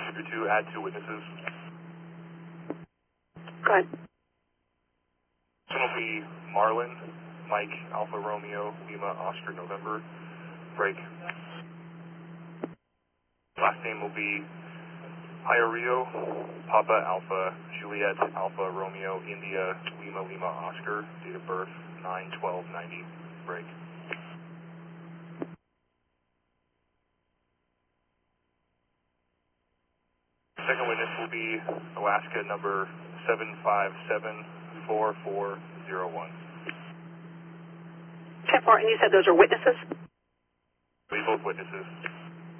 Super 2, add 2 witnesses. Go ahead. This one will be Marlin, Mike, Alpha Romeo, Lima, Oscar, November. Break. Last name will be Rio, Papa, Alpha, Juliet, Alpha, Romeo, India, Lima, Lima, Oscar. Date of birth 9/12/90. Break. Second witness will be Alaska number 7574401. 10-4, and you said those are witnesses? We both witnesses.